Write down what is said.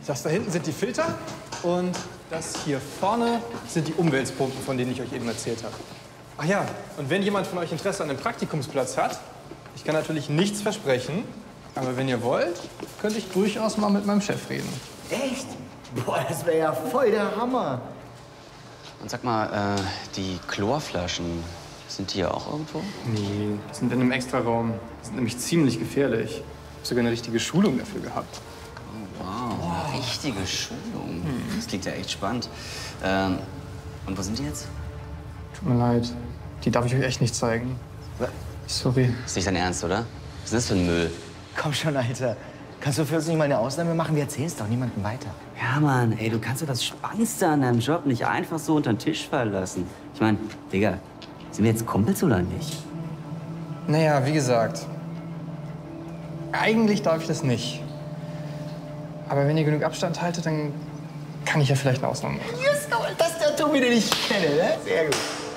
Das da hinten sind die Filter und das hier vorne sind die Umwälzpumpen, von denen ich euch eben erzählt habe. Ach ja, und wenn jemand von euch Interesse an einem Praktikumsplatz hat, ich kann natürlich nichts versprechen, aber wenn ihr wollt, könnte ich durchaus mal mit meinem Chef reden. Echt? Boah, das wäre ja voll der Hammer. Und sag mal, die Chlorflaschen, sind die hier auch irgendwo? Nee, die sind in einem Extraraum. Die sind nämlich ziemlich gefährlich. Ich habe sogar eine richtige Schulung dafür gehabt. Oh, wow, eine richtige Schulung. Das klingt ja echt spannend. Und wo sind die jetzt? Tut mir leid, die darf ich euch echt nicht zeigen. Sorry. Ist nicht dein Ernst, oder? Was ist das für ein Müll? Komm schon, Alter. Kannst du für uns nicht mal eine Ausnahme machen? Wir erzählen es doch niemandem weiter. Ja, Mann, ey, du kannst doch das Spannendste an deinem Job nicht einfach so unter den Tisch fallen lassen. Ich meine, Digga, sind wir jetzt Kumpels oder nicht? Naja, wie gesagt, eigentlich darf ich das nicht. Aber wenn ihr genug Abstand haltet, dann kann ich ja vielleicht eine Ausnahme machen. Just, das ist der Tobi, den ich kenne, ne? Sehr gut.